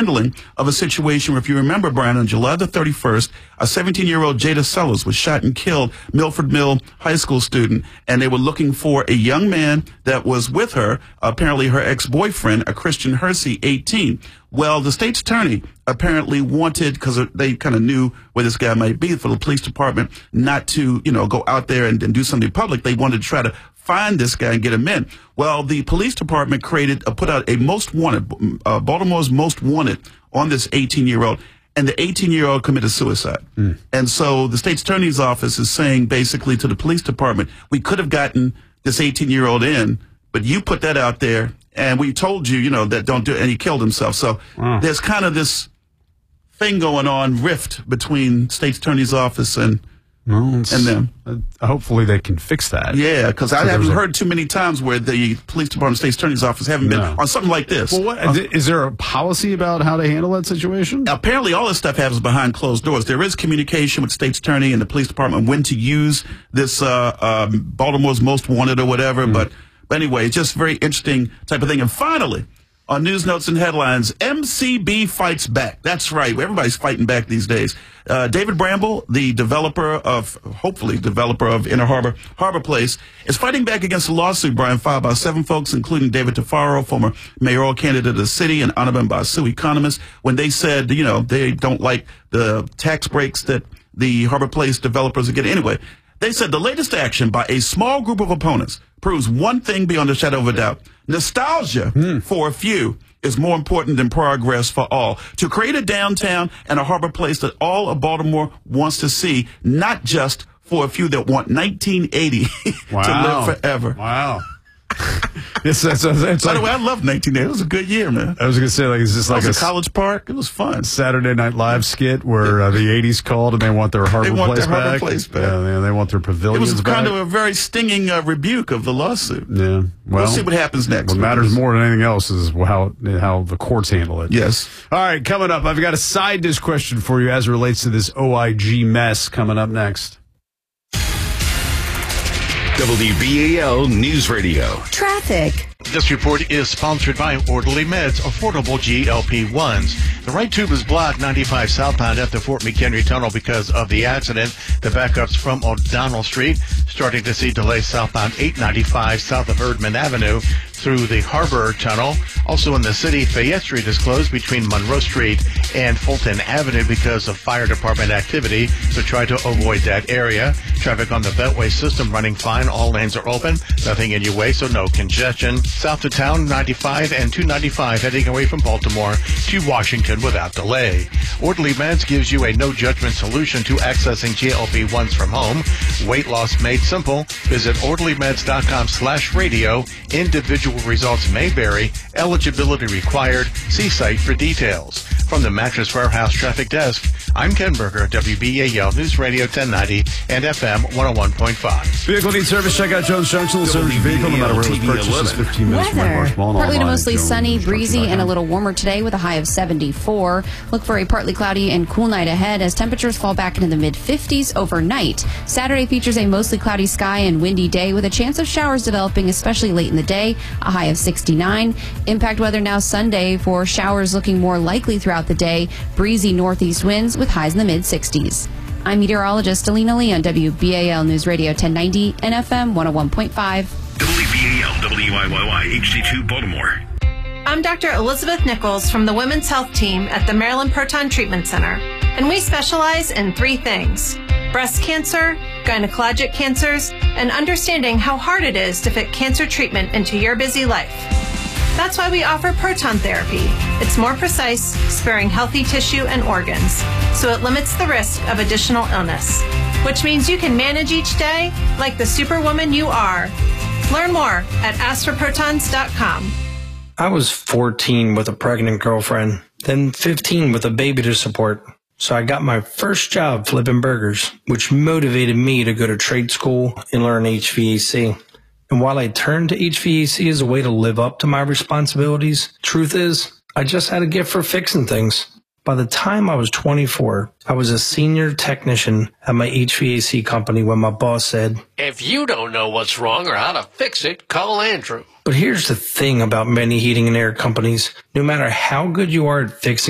handling of a situation where, if you remember, Brian, on July the 31st, a 17-year-old Jada Sellers was shot and killed, Milford Mill high school student, and they were looking for a young man that was with her, apparently her ex-boyfriend, a Christian Hersey, 18. Well, the state's attorney apparently wanted, because they kind of knew where this guy might be, for the police department not to, go out there and do something public. They wanted to try to find this guy and get him in. Well, the police department put out a most wanted, Baltimore's most wanted on this 18-year-old, and the 18-year-old committed suicide. And so the state's attorney's office is saying basically to the police department, we could have gotten this 18-year-old in, but you put that out there, and we told you, that don't do it, and he killed himself. So there's kind of this thing going on, rift between state's attorney's office and them. Hopefully they can fix that. Yeah, because I haven't heard too many times where the police department, state's attorney's office haven't been on something like this. Well, is there a policy about how to handle that situation? Apparently all this stuff happens behind closed doors. There is communication with the state's attorney and the police department when to use this Baltimore's most wanted or whatever. But anyway, it's just very interesting type of thing. And finally, on News Notes and Headlines, MCB fights back. That's right. Everybody's fighting back these days. David Bramble, the hopefully developer of Inner Harbor Place, is fighting back against a lawsuit, Brian, filed by 7 folks, including David Tafaro, former mayoral candidate of the city, and Anabem Basu, economist, when they said, they don't like the tax breaks that the Harbor Place developers are getting. Anyway, they said the latest action by a small group of opponents proves one thing beyond a shadow of a doubt. Nostalgia for a few is more important than progress for all. To create a downtown and a harbor place that all of Baltimore wants to see, not just for a few that want 1980 to live forever. Wow. By the way, I love 1980. It was a good year, man. I was going to say, is this like a College Park? It was fun. Saturday Night Live skit where the 80s called and they want their Harbor Place back? Yeah, they want their pavilions back. It was kind of a very stinging rebuke of the lawsuit. Yeah. We'll see what happens next. What matters more than anything else is how the courts handle it. Yes. All right, coming up, I've got a side dish question for you as it relates to this OIG mess coming up next. WBAL News Radio. Traffic. This report is sponsored by Orderly Meds, affordable GLP-1s. The right tube is blocked 95 southbound at the Fort McHenry Tunnel because of the accident. The backups from O'Donnell Street. Starting to see delays southbound 895 south of Erdman Avenue through the Harbor Tunnel. Also in the city, Fayette Street is closed between Monroe Street and Fulton Avenue because of fire department activity, so try to avoid that area. Traffic on the Beltway system running fine. All lanes are open. Nothing in your way, so no congestion. South of town, 95 and 295 heading away from Baltimore to Washington without delay. Orderly Meds gives you a no-judgment solution to accessing GLP-1s from home. Weight loss made simple. Visit orderlymeds.com/radio. Individual results may vary. Eligibility required. See site for details. From the Mattress Warehouse Traffic Desk, I'm Ken Berger, WBAL News Radio 1090 and FM 101.5. Vehicle needs service. Check out Jones Junction. The service vehicle, no matter where it was purchased, is 15 minutes from Weather. Partly to mostly sunny, breezy, and a little. little warmer today with a high of 74. Look for a partly cloudy and cool night ahead as temperatures fall back into the mid-50s overnight. Saturday features a mostly cloudy sky and windy day with a chance of showers developing, especially late in the day, a high of 69. Impact weather now Sunday for showers looking more likely throughout the day. Breezy northeast winds with highs in the mid-60s. I'm meteorologist Alina Lee on WBAL News Radio 1090 and FM 101.5. WBAL WIYY HD2 Baltimore. I'm Dr. Elizabeth Nichols from the Women's Health Team at the Maryland Proton Treatment Center, and we specialize in 3 things: breast cancer, gynecologic cancers, and understanding how hard it is to fit cancer treatment into your busy life. That's why we offer proton therapy. It's more precise, sparing healthy tissue and organs, so it limits the risk of additional illness, which means you can manage each day like the superwoman you are. Learn more at astroprotons.com. I was 14 with a pregnant girlfriend, then 15 with a baby to support. So I got my first job flipping burgers, which motivated me to go to trade school and learn HVAC. And while I turned to HVAC as a way to live up to my responsibilities, truth is, I just had a gift for fixing things. By the time I was 24, I was a senior technician at my HVAC company when my boss said, "If you don't know what's wrong or how to fix it, call Andrew." But here's the thing about many heating and air companies. No matter how good you are at fixing